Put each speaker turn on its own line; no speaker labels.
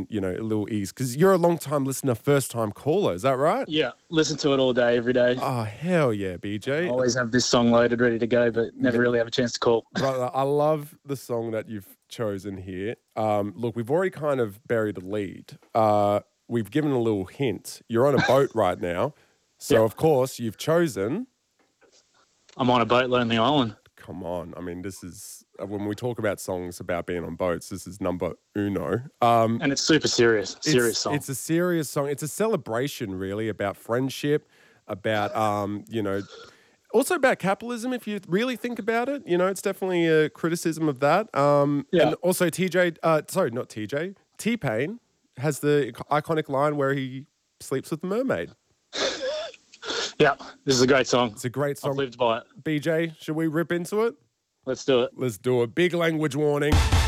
and, you know, a little ease? Because you're a long-time listener, first-time caller. Is that right?
Yeah, listen to it all day, every day.
Oh, hell yeah, BJ.
Always have this song loaded, ready to go, but never really have a chance to call.
Brother, I love the song that you've chosen here. Look, we've already kind of buried a lead. We've given a little hint. You're on a boat right now. So, Of course, you've chosen...
I'm on a boat, Lonely Island.
Come on. I mean, this is... when we talk about songs about being on boats, this is number uno.
And it's super serious song.
It's a serious song. It's a celebration, really, about friendship, about, you know... Also about capitalism, if you really think about it. You know, it's definitely a criticism of that. And also T-Pain has the iconic line where he sleeps with the mermaid.
Yeah, this is a great song.
It's a great song.
I've lived by it.
BJ, should we rip into it?
Let's do it.
Let's do a big language warning.